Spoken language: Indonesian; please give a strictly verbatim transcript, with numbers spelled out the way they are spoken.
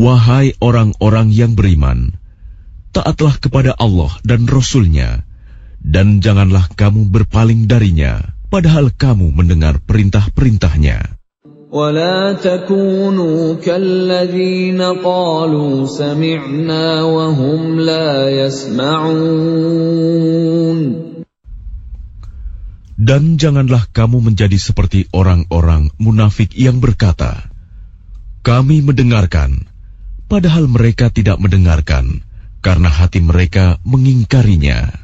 Wahai orang-orang yang beriman, taatlah kepada Allah dan Rasul-Nya, dan janganlah kamu berpaling darinya, padahal kamu mendengar perintah-perintahnya. وَلَا تَكُونُوا كَالَّذِينَ قَالُوا سَمِعْنَا وَهُمْ لَا يَسْمَعُونَ. Dan janganlah kamu menjadi seperti orang-orang munafik yang berkata, kami mendengarkan, padahal mereka tidak mendengarkan, karena hati mereka mengingkarinya.